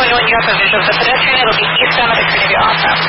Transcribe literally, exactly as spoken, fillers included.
point when you have the visual of the pedestrian, it'll be eastbound at the Carnegie off-ramp.